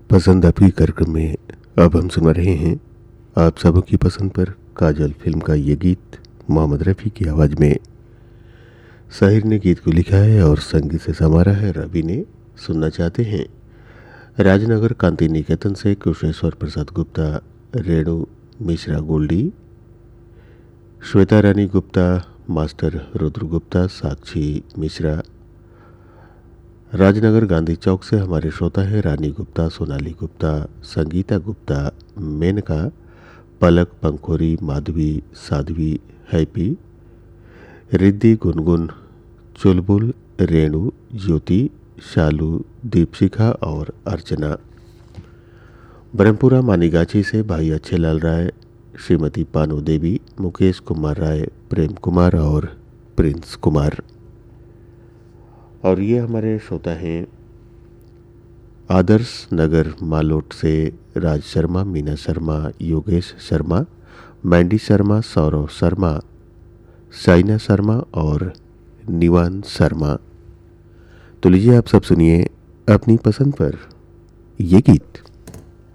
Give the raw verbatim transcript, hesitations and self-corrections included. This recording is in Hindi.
पसंद आपकी कार्यक्रम में अब हम सुन रहे हैं आप सबों की पसंद पर काजल फिल्म का ये गीत मोहम्मद रफ़ी की आवाज़ में। साहिर ने गीत को लिखा है और संगीत से संवारा है रवि ने। सुनना चाहते हैं राजनगर कांति निकेतन से कुशेश्वर प्रसाद गुप्ता, रेणु मिश्रा गोल्डी, श्वेता रानी गुप्ता, मास्टर रुद्र गुप्ता, साक्षी मिश्रा। राजनगर गांधी चौक से हमारे श्रोता हैं रानी गुप्ता, सोनाली गुप्ता, संगीता गुप्ता, मेनका, पलक, पंखोरी, माधवी, साध्वी, हैप्पी, रिद्धि, गुनगुन, चुलबुल, रेणु, ज्योति, शालू, दीपशिखा और अर्चना। ब्रह्मपुरा मानीगाछी से भाई अच्छे लाल राय, श्रीमती पानो देवी, मुकेश कुमार राय, प्रेम कुमार और प्रिंस कुमार। और ये हमारे श्रोता हैं आदर्श नगर मालोट से राज शर्मा, मीना शर्मा, योगेश शर्मा, मैंडी शर्मा, सौरव शर्मा, साइना शर्मा और निवान शर्मा। तो लीजिए आप सब सुनिए अपनी पसंद पर ये गीत।